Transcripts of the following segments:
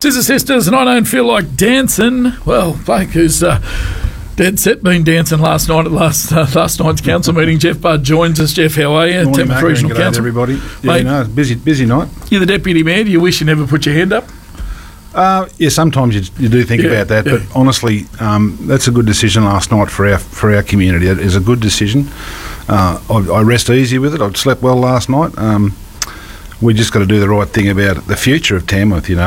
Scissor Sisters, and I don't feel like dancing. Well, Blake, who's dead set been dancing last night at last night's council meeting. Jeff Budd joins us. Jeff, how are you? Morning, Tamworth Regional Council. Everybody. Mate, Busy night. You're the deputy mayor. Do you wish you never put your hand up? Yeah, sometimes you do think about that, but honestly, that's a good decision last night for our community. It is a good decision. I rest easy with it. I slept well last night. We just got to do the right thing about the future of Tamworth, and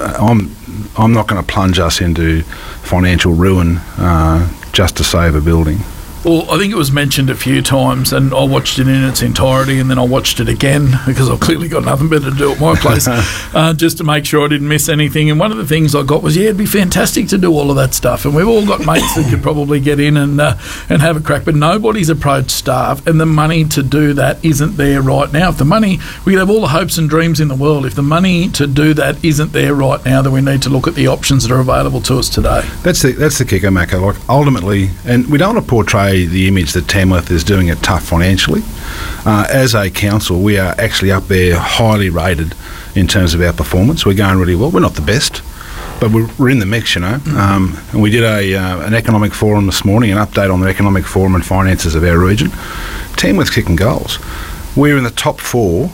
I'm not going to plunge us into financial ruin just to save a building. Well, I think it was mentioned a few times, and I watched it in its entirety, and then I watched it again because I've clearly got nothing better to do at my place, just to make sure I didn't miss anything. And one of the things I got was, it'd be fantastic to do all of that stuff, and we've all got mates that could probably get in and have a crack, but nobody's approached staff, and the money to do that isn't there right now. If the money, we could have all the hopes and dreams in the world. If the money to do that isn't there right now, then we need to look at the options that are available to us today. That's the kicker, Macca. Like, ultimately, and we don't want to portray the image that Tamworth is doing it tough financially. As a council, we are actually up there highly rated in terms of our performance. We're going really well. We're not the best, but we're in the mix, And we did an economic forum this morning, an update on the economic forum and finances of our region. Tamworth's kicking goals. We're in the top 4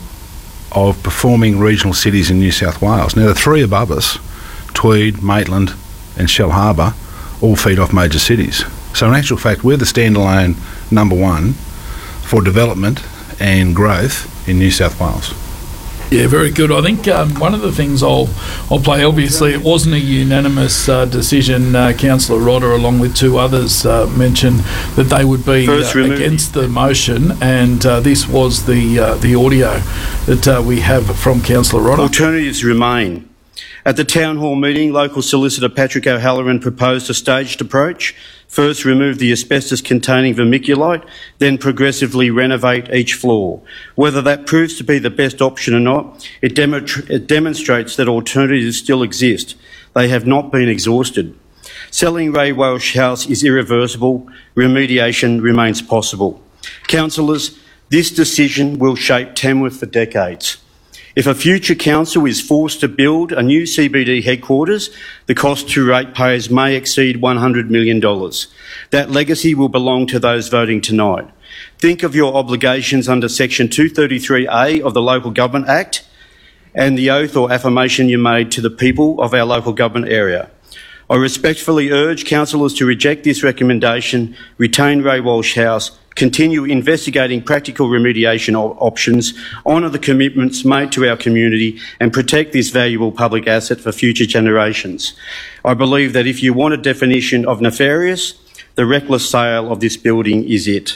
of performing regional cities in New South Wales. Now, the 3 above us, Tweed, Maitland and Shellharbour, all feed off major cities. So in actual fact, we're the standalone number 1 for development and growth in New South Wales. Yeah, very good. I think one of the things I'll play, obviously, it wasn't a unanimous decision. Councillor Rodder, along with 2 others, mentioned that they would be against the motion, and this was the audio that we have from Councillor Rodder. Alternatives remain. At the Town Hall meeting, local solicitor Patrick O'Halloran proposed a staged approach. First, remove the asbestos-containing vermiculite, then progressively renovate each floor. Whether that proves to be the best option or not, it demonstrates that alternatives still exist. They have not been exhausted. Selling Ray Welsh House is irreversible. Remediation remains possible. Councillors, this decision will shape Tamworth for decades. If a future council is forced to build a new CBD headquarters, the cost to ratepayers may exceed $100 million. That legacy will belong to those voting tonight. Think of your obligations under Section 233A of the Local Government Act and the oath or affirmation you made to the people of our local government area. I respectfully urge councillors to reject this recommendation, retain Ray Welsh House, continue investigating practical remediation options, honour the commitments made to our community and protect this valuable public asset for future generations. I believe that if you want a definition of nefarious, the reckless sale of this building is it.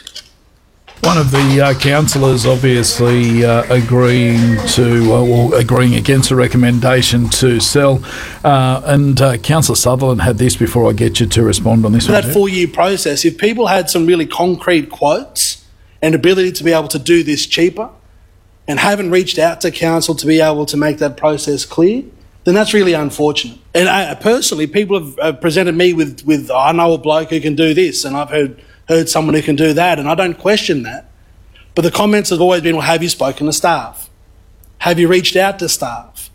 One of the councillors obviously agreeing against the recommendation to sell, and Councillor Sutherland had this before I get you to respond on this. That 4-year process, if people had some really concrete quotes and ability to be able to do this cheaper and haven't reached out to council to be able to make that process clear, then that's really unfortunate. And personally, people have presented me with I know a bloke who can do this, and I've heard someone who can do that, and I don't question that. But the comments have always been, well, have you spoken to staff? Have you reached out to staff?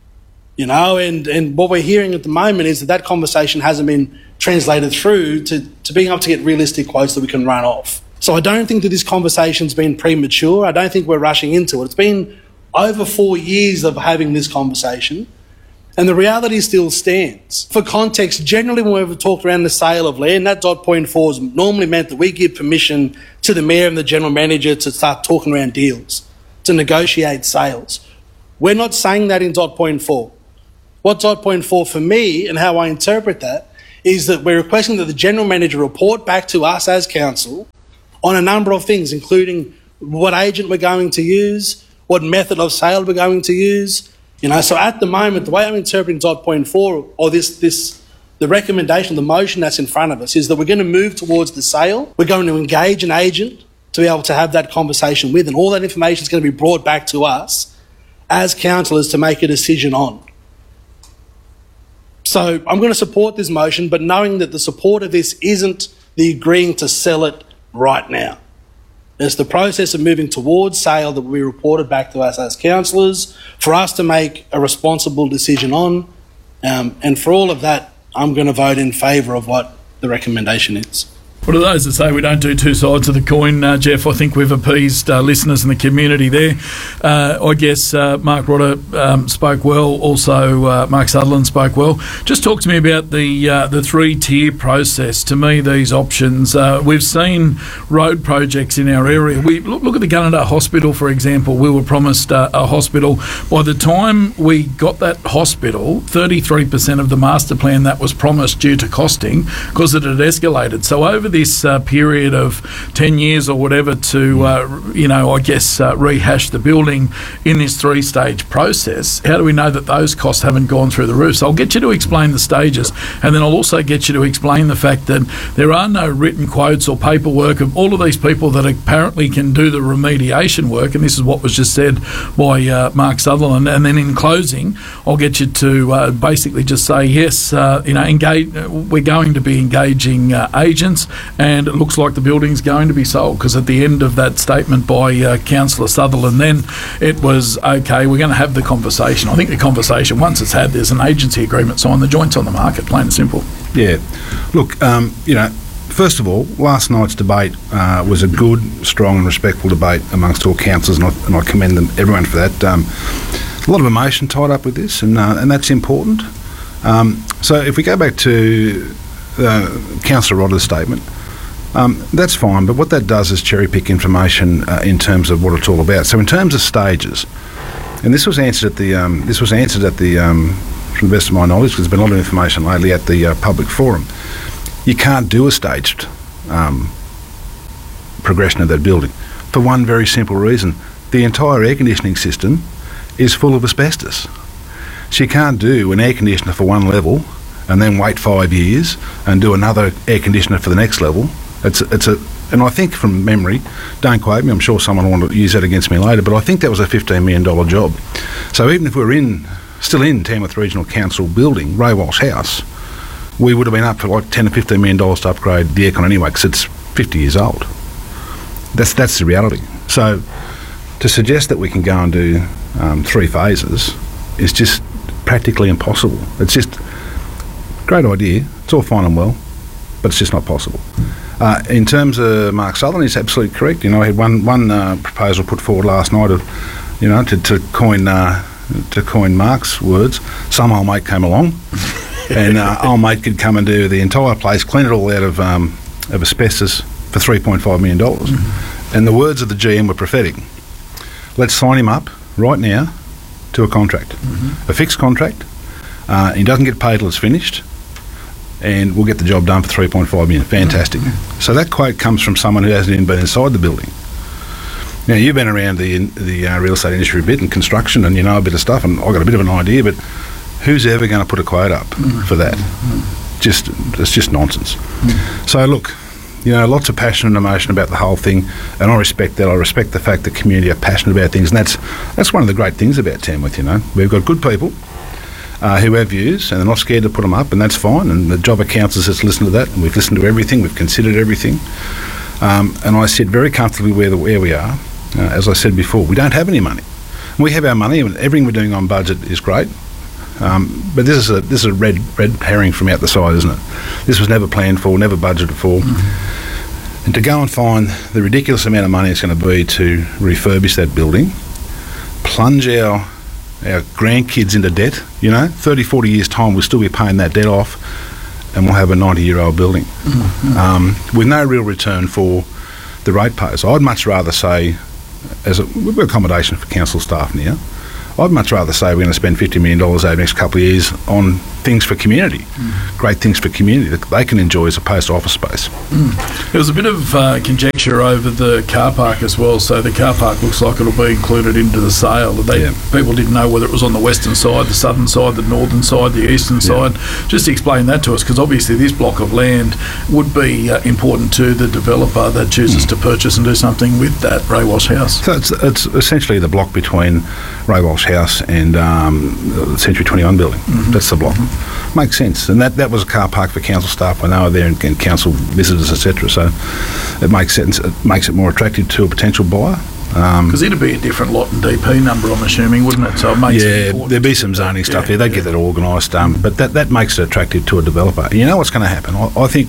And what we're hearing at the moment is that conversation hasn't been translated through to being able to get realistic quotes that we can run off. So I don't think that this conversation's been premature. I don't think we're rushing into it. It's been over 4 years of having this conversation, and the reality still stands. For context, generally when we've talked around the sale of land, that .4 has normally meant that we give permission to the mayor and the general manager to start talking around deals, to negotiate sales. We're not saying that in .4. What .4 for me, and how I interpret that, is that we're requesting that the general manager report back to us as council on a number of things, including what agent we're going to use, what method of sale we're going to use. So at the moment, the way I'm interpreting .4 or the recommendation, the motion that's in front of us is that we're going to move towards the sale. We're going to engage an agent to be able to have that conversation with, and all that information is going to be brought back to us as councillors to make a decision on. So I'm going to support this motion, but knowing that the support of this isn't the agreeing to sell it right now. It's the process of moving towards sale that will be reported back to us as councillors for us to make a responsible decision on, And for all of that, I'm going to vote in favour of what the recommendation is. Well, to those that say we don't do two sides of the coin, Jeff, I think we've appeased listeners in the community there. I guess Mark Rodder spoke well. Also, Mark Sutherland spoke well. Just talk to me about the three-tier process. To me, these options, we've seen road projects in our area. We look at the Gunnedah Hospital, for example. We were promised a hospital. By the time we got that hospital, 33% of the master plan that was promised due to costing, because it had escalated. So over this period of 10 years or whatever to, rehash the building in this three-stage process, how do we know that those costs haven't gone through the roof? So I'll get you to explain the stages, and then I'll also get you to explain the fact that there are no written quotes or paperwork of all of these people that apparently can do the remediation work, and this is what was just said by Mark Sutherland. And then in closing, I'll get you to basically just say, yes, we're going to be engaging agents, and it looks like the building's going to be sold, because at the end of that statement by Councillor Sutherland then, it was, okay, we're going to have the conversation. I think the conversation, once it's had, there's an agency agreement signed, the joint's on the market, plain and simple. Yeah. Look, first of all, last night's debate was a good, strong and respectful debate amongst all councillors, and I commend everyone for that. A lot of emotion tied up with this, and that's important. So if we go back to Councillor Rodder's statement, that's fine, but what that does is cherry pick information in terms of what it's all about. So in terms of stages, and this was answered at the from the best of my knowledge, because there's been a lot of information lately at the public forum. You can't do a staged progression of that building for one very simple reason: the entire air conditioning system is full of asbestos. So you can't do an air conditioner for one level and then wait 5 years and do another air conditioner for the next level. And I think from memory, don't quote me, I'm sure someone will want to use that against me later, but I think that was a $15 million job. So even if we're still in Tamworth Regional Council building, Ray Walsh House, we would have been up for like $10 or $15 million to upgrade the aircon anyway, because it's 50 years old. That's the reality. So to suggest that we can go and do 3 phases is just practically impossible. It's just a great idea. It's all fine and well, but it's just not possible. In terms of Mark Sutherland, he's absolutely correct. I had one proposal put forward last night of, to coin Mark's words, some old mate came along, and old mate could come and do the entire place, clean it all out of asbestos for $3.5 million. Mm-hmm. And the words of the GM were prophetic. Let's sign him up right now to a contract, a fixed contract. He doesn't get paid till it's finished, and we'll get the job done for $3.5 million. Fantastic. So that quote comes from someone who hasn't even been inside the building. Now, you've been around the real estate industry a bit and construction, and you know a bit of stuff, and I've got a bit of an idea, but who's ever going to put a quote up for that? It's just nonsense. So look, lots of passion and emotion about the whole thing, and I respect that. I respect the fact that community are passionate about things, and that's one of the great things about Tamworth. We've got good people who have views, and they're not scared to put them up, and that's fine. And the job of councillors is to listen to that, and we've listened to everything, we've considered everything, and I sit very comfortably where we are. As I said before, we don't have any money. We have our money, and everything we're doing on budget is great. But this is a red herring from out the side, isn't it? This was never planned for, never budgeted for. And to go and find the ridiculous amount of money it's going to be to refurbish that building, plunge our grandkids into debt, 30, 40 years' time we'll still be paying that debt off, and we'll have a 90-year-old building with no real return for the ratepayers. I'd much rather say, we've got accommodation for council staff now, I'd much rather say we're going to spend $50 million over the next couple of years on things for community, great things for community that they can enjoy as opposed to office space. There was a bit of conjecture over the car park as well, so the car park looks like it'll be included into the sale. People didn't know whether it was on the western side, the southern side, the northern side, the eastern side. Just explain that to us, because obviously this block of land would be important to the developer that chooses to purchase and do something with that Ray Walsh House. So it's essentially the block between Ray Walsh House and the Century 21 building. That's the block. Makes sense. And that was a car park for council staff when they were there, and council visitors, etc. So it makes sense. It makes it more attractive to a potential buyer. Because it'd be a different lot and DP number, I'm assuming, wouldn't it? So it makes it important. There'd be some zoning stuff here. They get that organised, but that makes it attractive to a developer. You know what's going to happen? I think,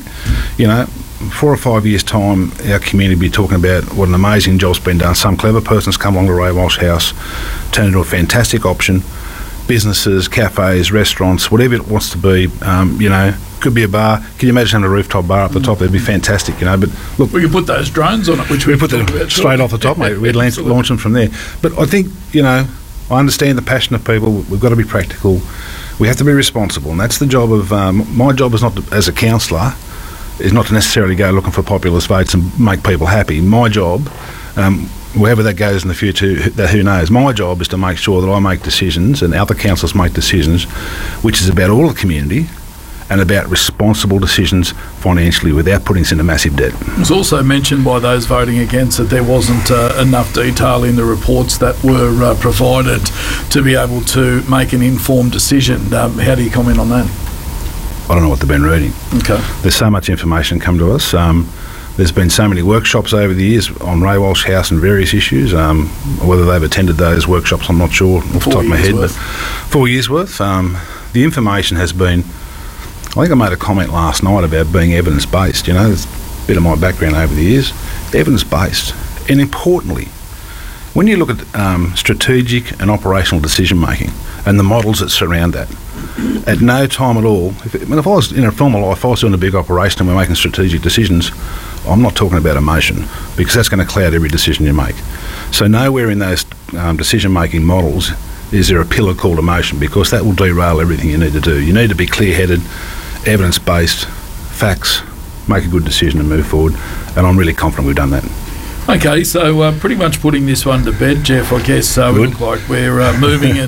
4 or 5 years' time, our community will be talking about what an amazing job's been done. Some clever person's come along to Ray Walsh House, turned into a fantastic option. Businesses, cafes, restaurants, whatever it wants to be, could be a bar. Can you imagine having a rooftop bar up the top? That'd be fantastic, But look, we could put those drones on it, which we put them straight off the top, mate. We'd launch them from there. But I think, I understand the passion of people. We've got to be practical. We have to be responsible, and that's the job of my job is not as a councillor, is not to necessarily go looking for populist votes and make people happy. My job, wherever that goes in the future, who knows? My job is to make sure that I make decisions and other councillors make decisions, which is about all the community and about responsible decisions financially without putting us into massive debt. It was also mentioned by those voting against that there wasn't enough detail in the reports that were provided to be able to make an informed decision. How do you comment on that? I don't know what they've been reading. Okay. There's so much information come to us. There's been so many workshops over the years on Ray Walsh House and various issues. Whether they've attended those workshops, I'm not sure off the top of my head. But 4 years worth. The information has been... I think I made a comment last night about being evidence-based. It's a bit of my background over the years. Evidence-based. And importantly, when you look at strategic and operational decision-making and the models that surround that, at no time at all, if I was in a formal life, if I was doing a big operation and we're making strategic decisions, I'm not talking about emotion, because that's going to cloud every decision you make. So nowhere in those decision-making models is there a pillar called emotion, because that will derail everything you need to do. You need to be clear-headed, evidence-based, facts, make a good decision and move forward, and I'm really confident we've done that. Okay, so pretty much putting this one to bed, Jeff, I guess. We look like we're moving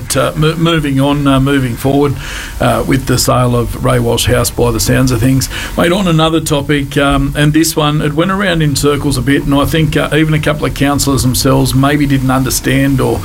forward with the sale of Ray Walsh House by the sounds of things. Mate, on another topic, and this one, it went around in circles a bit, and I think even a couple of councillors themselves maybe didn't understand or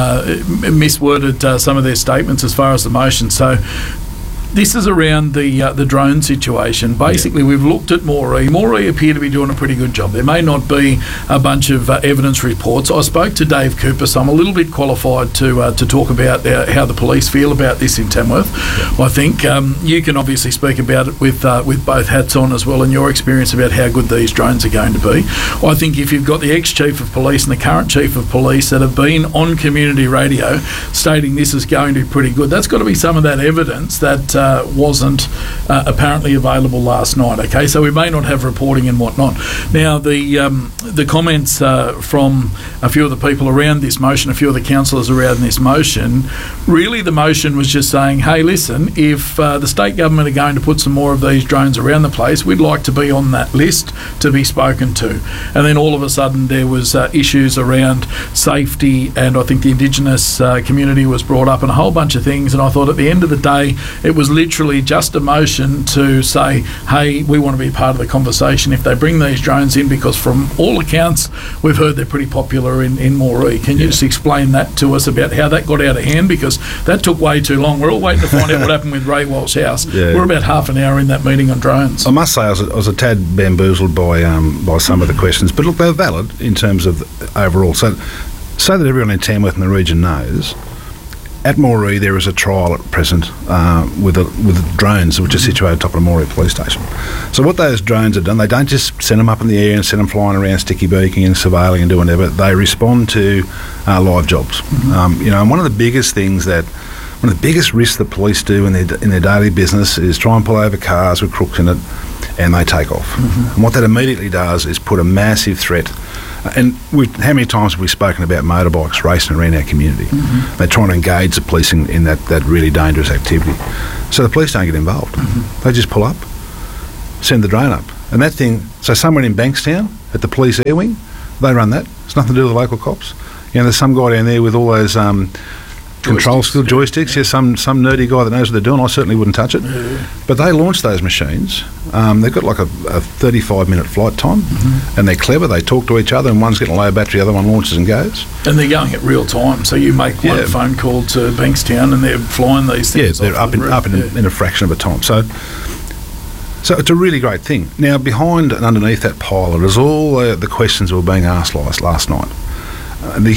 misworded some of their statements as far as the motion. So this is around the drone situation. Basically, we've looked at Moree. Moree appear to be doing a pretty good job. There may not be a bunch of evidence reports. I spoke to Dave Cooper, so I'm a little bit qualified to talk about how the police feel about this in Tamworth. Yeah. I think you can obviously speak about it with both hats on as well, and your experience about how good these drones are going to be. I think if you've got the ex-chief of police and the current chief of police that have been on community radio stating this is going to be pretty good, that's got to be some of that evidence that wasn't apparently available last night. Okay, so we may not have reporting and whatnot. Now, the comments from a few of the people around this motion, a few of the councillors around this motion, really the motion was just saying, hey, listen, if the state government are going to put some more of these drones around the place, we'd like to be on that list to be spoken to. And then all of a sudden there was issues around safety, and I think the Indigenous community was brought up and a whole bunch of things, and I thought at the end of the day it was literally just a motion to say, hey, we want to be part of the conversation if they bring these drones in, because from all accounts we've heard they're pretty popular in Moree. Can you just explain that to us about how that got out of hand, because that took way too long. We're all waiting to find out what happened with Ray Walsh House. We're about half an hour in that meeting on drones. I must say I was a tad bamboozled by some of the questions, but look, they're valid in terms of overall. So that everyone in Tamworth and the region knows, at Moree there is a trial at present with drones which are situated on top of the Moree police station. So what those drones have done, they don't just send them up in the air and send them flying around sticky beaking and surveilling and doing whatever. They respond to live jobs. And one of the biggest risks that police do in their daily business is try and pull over cars with crooks in it, and they take off. And what that immediately does is put a massive threat. And how many times have we spoken about motorbikes racing around our community? They're trying to engage the police in that really dangerous activity. So the police don't get involved. They just pull up, send the drone up. And that thing, so somewhere in Bankstown at the police air wing, they run that. It's nothing to do with the local cops. There's some guy down there with all those control skill joysticks. Some nerdy guy that knows what they're doing. I certainly wouldn't touch it. But they launch those machines. They've got like a 35-minute flight time, and they're clever. They talk to each other, and one's getting a low battery, the other one launches and goes. And they're going at real time. So you make one phone call to Bankstown, and they're flying these things. Yeah, they're up in a fraction of a time. So it's a really great thing. Now, behind and underneath that pile, there's all the questions that were being asked last night. the